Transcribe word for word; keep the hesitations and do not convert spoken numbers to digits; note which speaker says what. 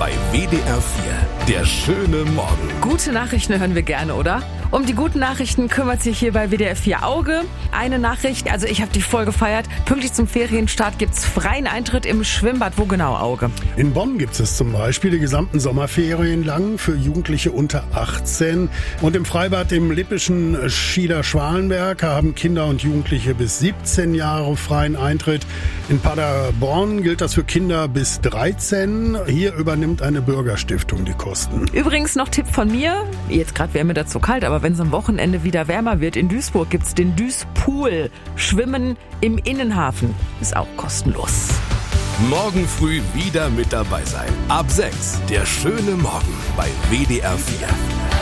Speaker 1: bei W D R vier. Der schöne Morgen.
Speaker 2: Gute Nachrichten hören wir gerne, oder? Um die guten Nachrichten kümmert sich hier bei W D R vier Auge. Eine Nachricht, also ich habe die voll gefeiert. Pünktlich zum Ferienstart gibt's freien Eintritt im Schwimmbad. Wo genau, Auge?
Speaker 3: In Bonn gibt es zum Beispiel die gesamten Sommerferien lang für Jugendliche unter achtzehn. Und im Freibad im lippischen Schieder-Schwalenberg haben Kinder und Jugendliche bis siebzehn Jahre freien Eintritt. In Paderborn gilt das für Kinder bis dreizehn. Hier übernimmt eine Bürgerstiftung die Kosten.
Speaker 2: Übrigens noch Tipp von mir. Jetzt gerade wäre mir dazu kalt, aber wenn es am Wochenende wieder wärmer wird, in Duisburg gibt's den Duispool. Schwimmen im Innenhafen ist auch kostenlos.
Speaker 1: Morgen früh wieder mit dabei sein. Ab sechs. Der schöne Morgen bei W D R vier.